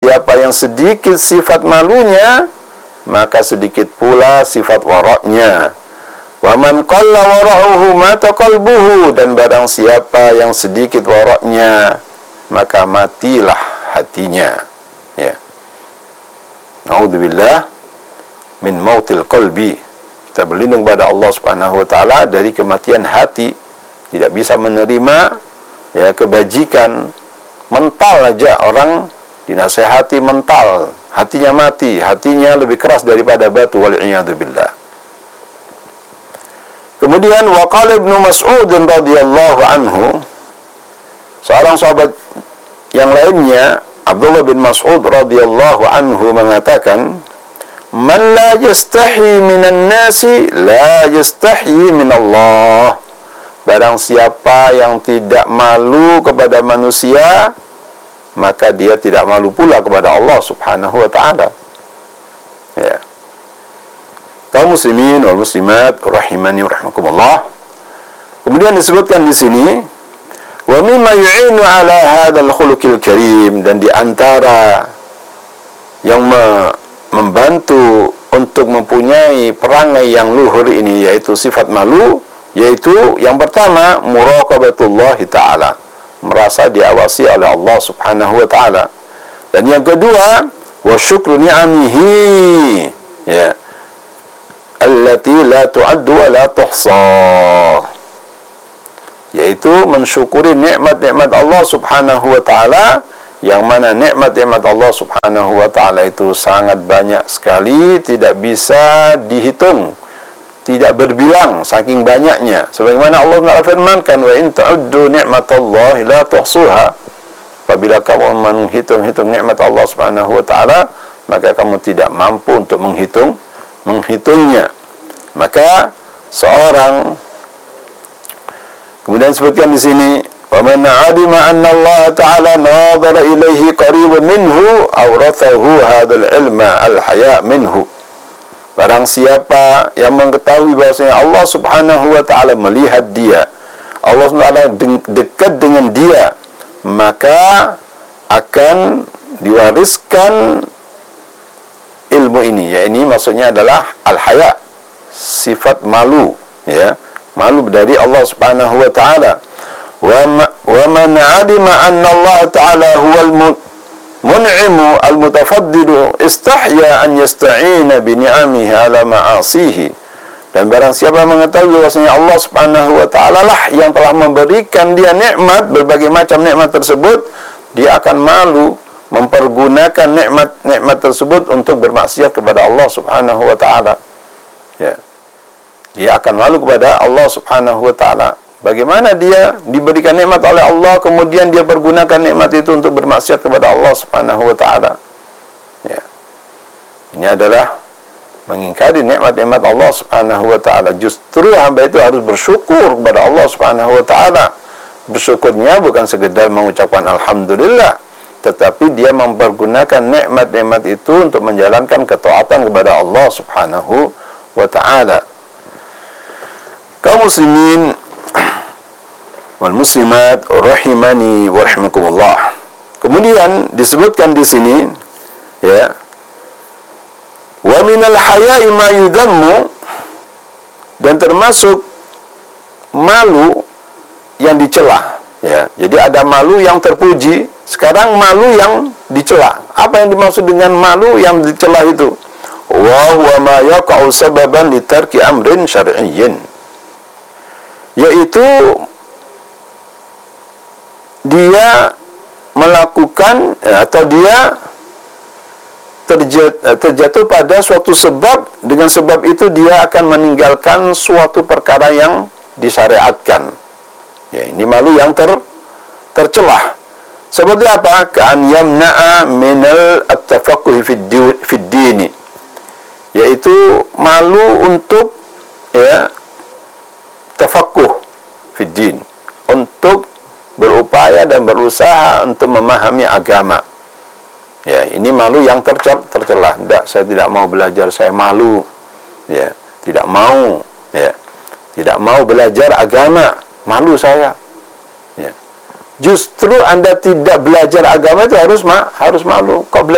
siapa yang sedikit sifat malunya, maka sedikit pula sifat waraknya. Wa man qalla wara'uhu mata qalbuhu, dan barang siapa yang sedikit waraknya, maka matilah hatinya. Ya. A'udzubillah min mautil qalbi. Kita berlindung pada Allah Subhanahu wa taala dari kematian hati. Tidak bisa menerima ya kebajikan. Mental aja orang dinasehati mental, hatinya mati, hatinya lebih keras daripada batu, wal'iyadu billah. Kemudian waqala Ibnu Mas'ud radhiyallahu anhu, seorang sahabat yang lainnya, Abdullah bin Mas'ud radhiyallahu anhu mengatakan, man la yastahi minan nasi la yastahi min Allah. Barang siapa yang tidak malu kepada manusia, maka dia tidak malu pula kepada Allah Subhanahu wa ta'ala. Ya. Kaum muslimin wal muslimat rahimani wa rahimakumullah. Kemudian disebutkan di sini, wa mimma yu'inu ala hadzal khuluqil karim, dan di antara yang membantu untuk mempunyai perangai yang luhur ini, yaitu sifat malu, yaitu yang pertama muraqabatullah ta'ala, merasa diawasi oleh Allah Subhanahu wa ta'ala. Dan yang kedua wa syukru ni'amihi, ya, allati la tu'addu wa la tuhsa, yaitu mensyukuri nikmat-nikmat Allah Subhanahu wa ta'ala, yang mana nikmat-nikmat Allah Subhanahu wa ta'ala itu sangat banyak sekali, tidak bisa dihitung, tidak berbilang saking banyaknya. Sebagaimana Allah Ta'ala firmankan, wa in ta'uddu ni'matallahi la tuhsuha. Apabila kamu menghitung-hitung nikmat Allah Subhanahu wa ta'ala, maka kamu tidak mampu untuk menghitungnya. Maka seorang, kemudian sebutkan di sini, wa man 'alima anna Allah Ta'ala nadhara ilaihi qariban minhu awrathahu hadzal ilma al-haya minhu. Barang siapa yang mengetahui bahwasanya Allah Subhanahu wa ta'ala melihat dia, Allah Subhanahu wa ta'ala dekat dengan dia, maka akan diwariskan ilmu ini. Ya, ini maksudnya adalah al-haya, sifat malu, ya, malu dari Allah Subhanahu wa ta'ala. Wa man 'alima anna Allah ta'ala huwal mun'imu al-mutafaddilu istahya an yasta'ina bi ni'amihi ala ma'asihi. Dan barang siapa mengetahui bahwasanya Allah Subhanahu wa ta'ala lah yang telah memberikan dia nikmat, berbagai macam nikmat tersebut, dia akan malu mempergunakan nikmat-nikmat tersebut untuk bermaksiat kepada Allah Subhanahu wa ta'ala. Ya. Dia akan malu kepada Allah Subhanahu wa ta'ala. Bagaimana dia diberikan nikmat oleh Allah, kemudian dia pergunakan nikmat itu untuk bermaksiat kepada Allah Subhanahu wa ta'ala. Ya. Ini adalah mengingkari nikmat-nikmat Allah Subhanahu wa ta'ala. Justru hamba itu harus bersyukur kepada Allah Subhanahu wa ta'ala. Bersyukurnya bukan sekedar mengucapkan alhamdulillah, tetapi dia mempergunakan nikmat-nikmat itu untuk menjalankan ketaatan kepada Allah Subhanahu wa ta'ala. Kaum muslimin wal muslimat rahimani wa rahimakumullah. Kemudian disebutkan di sini, ya, wa minal haya'i ma yudammu, dan termasuk malu yang dicela, ya. Jadi ada malu yang terpuji, sekarang malu yang dicela. Apa yang dimaksud dengan malu yang dicela itu? Wa huwa ma yaqa'u sababan li tarki amrin syar'iyyin, yaitu dia melakukan atau dia terjatuh pada suatu sebab, dengan sebab itu dia akan meninggalkan suatu perkara yang disyariatkan. Ya, ini malu yang tercelah. Seperti apa? Ka'an yamna'a minal at-tafaqquh fid dini, yaitu malu untuk, ya, tafaqquh fid din, untuk berupaya dan berusaha untuk memahami agama. Ya, ini malu yang tercelah. Tidak, saya tidak mau belajar, saya malu. Ya, tidak mau, ya, tidak mau belajar agama, malu saya. Ya. Justru Anda tidak belajar agama itu harus malu. Kok